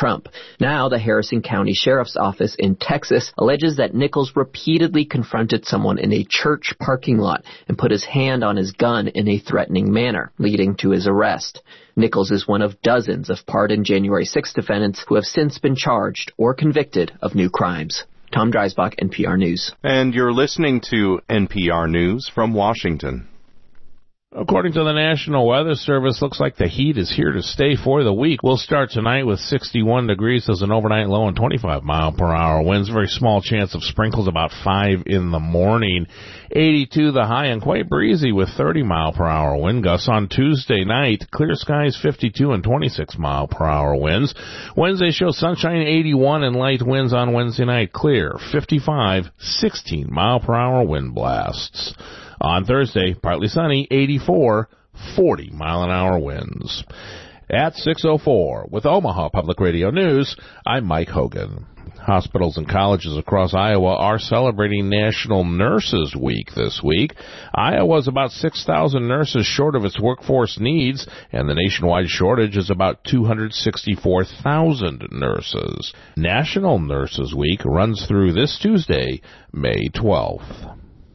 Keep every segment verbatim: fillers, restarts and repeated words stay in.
Trump. Now, the Harrison County Sheriff's Office in Texas alleges that Nichols repeatedly confronted someone in a church parking lot and put his hand on his gun in a threatening manner, leading to his arrest. Nichols is one of dozens of pardoned January sixth defendants who have since been charged or convicted of new crimes. Tom Dreisbach, N P R News. And you're listening to N P R News from Washington. According to the National Weather Service, looks like the heat is here to stay for the week. We'll start tonight with sixty-one degrees as an overnight low and twenty-five mile per hour winds. Very small chance of sprinkles about five in the morning. eighty-two the high and quite breezy with thirty mile per hour wind gusts. On Tuesday night, clear skies fifty-two and twenty-six mile per hour winds. Wednesday shows sunshine eighty-one and light winds on Wednesday night. Clear fifty-five, sixteen mile per hour wind blasts. On Thursday, partly sunny, eighty-four, forty mile an hour winds. At six oh four, with Omaha Public Radio News, I'm Mike Hogan. Hospitals and colleges across Iowa are celebrating National Nurses Week this week. Iowa is about six thousand nurses short of its workforce needs, and the nationwide shortage is about two hundred sixty-four thousand nurses. National Nurses Week runs through this Tuesday, May twelfth.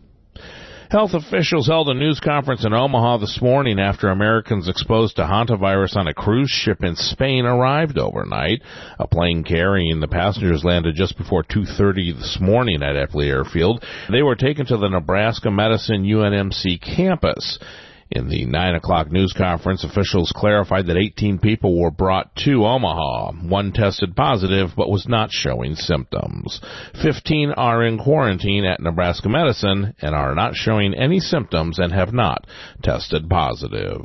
Health officials held a news conference in Omaha this morning after Americans exposed to hantavirus on a cruise ship in Spain arrived overnight. A plane carrying the passengers landed just before two thirty this morning at Eppley Airfield. They were taken to the Nebraska Medicine U N M C campus. In the nine o'clock news conference, officials clarified that eighteen people were brought to Omaha. One tested positive but was not showing symptoms. fifteen are in quarantine at Nebraska Medicine and are not showing any symptoms and have not tested positive.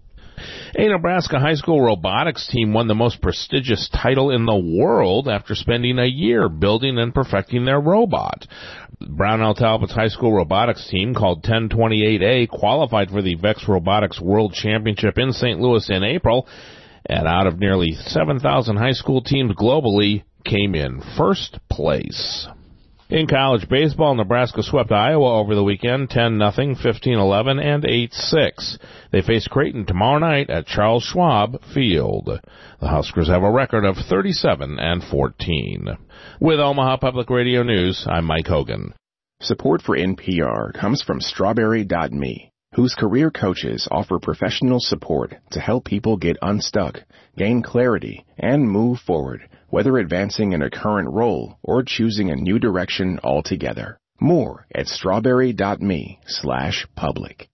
A Nebraska high school robotics team won the most prestigious title in the world after spending a year building and perfecting their robot. Brownell Talbot's high school robotics team, called ten twenty-eight A, qualified for the VEX Robotics World Championship in Saint Louis in April, and out of nearly seven thousand high school teams globally, came in first place. In college baseball, Nebraska swept Iowa over the weekend, ten nothing, fifteen eleven, and eight six. They face Creighton tomorrow night at Charles Schwab Field. The Huskers have a record of thirty-seven and fourteen. With Omaha Public Radio News, I'm Mike Hogan. Support for N P R comes from Strawberry dot me, whose career coaches offer professional support to help people get unstuck, gain clarity, and move forward, whether advancing in a current role or choosing a new direction altogether. More at strawberry dot me slash public.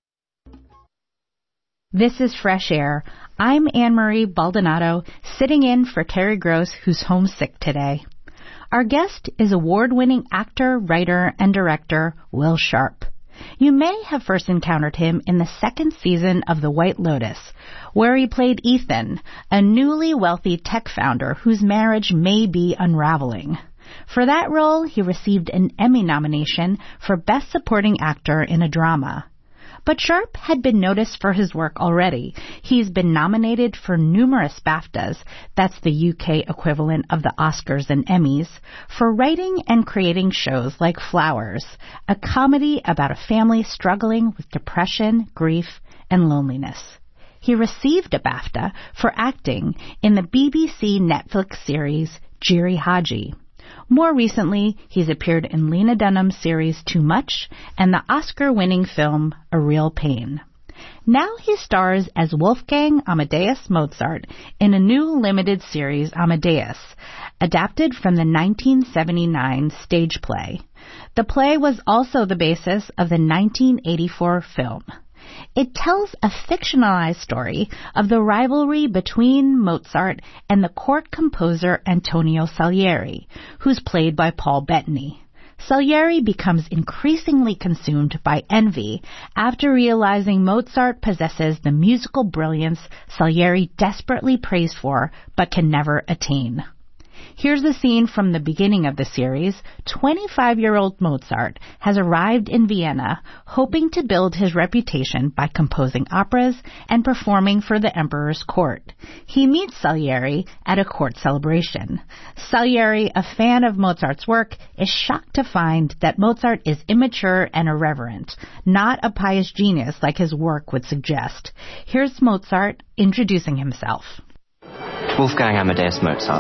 This is Fresh Air. I'm Anne-Marie Baldonado, sitting in for Terry Gross, who's homesick today. Our guest is award-winning actor, writer, and director Will Sharp. You may have first encountered him in the second season of The White Lotus, where he played Ethan, a newly wealthy tech founder whose marriage may be unraveling. For that role, he received an Emmy nomination for Best Supporting Actor in a Drama. But Sharp had been noticed for his work already. He's been nominated for numerous BAFTAs, that's the U K equivalent of the Oscars and Emmys, for writing and creating shows like Flowers, a comedy about a family struggling with depression, grief, and loneliness. He received a BAFTA for acting in the B B C Netflix series Jiri Haji. More recently, he's appeared in Lena Dunham's series Too Much and the Oscar-winning film A Real Pain. Now he stars as Wolfgang Amadeus Mozart in a new limited series Amadeus, adapted from the nineteen seventy-nine stage play. The play was also the basis of the nineteen eighty-four film. It tells a fictionalized story of the rivalry between Mozart and the court composer Antonio Salieri, who's played by Paul Bettany. Salieri becomes increasingly consumed by envy after realizing Mozart possesses the musical brilliance Salieri desperately prays for but can never attain. Here's the scene from the beginning of the series. twenty-five-year-old Mozart has arrived in Vienna hoping to build his reputation by composing operas and performing for the emperor's court. He meets Salieri at a court celebration. Salieri, a fan of Mozart's work, is shocked to find that Mozart is immature and irreverent, not a pious genius like his work would suggest. Here's Mozart introducing himself. Wolfgang Amadeus Mozart,